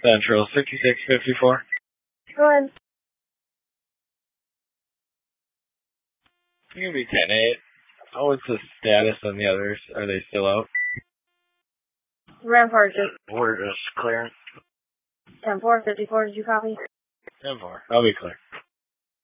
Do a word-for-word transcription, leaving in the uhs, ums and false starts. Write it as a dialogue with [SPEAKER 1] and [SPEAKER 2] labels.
[SPEAKER 1] Central, sixty-six fifty-four.
[SPEAKER 2] Go ahead.
[SPEAKER 1] You can be ten eight. Oh, what's the status on the others? Are they still out?
[SPEAKER 2] Rampart just.
[SPEAKER 1] We're just clearing.
[SPEAKER 2] ten four fifty-four, did you copy?
[SPEAKER 1] ten four. I'll be clear.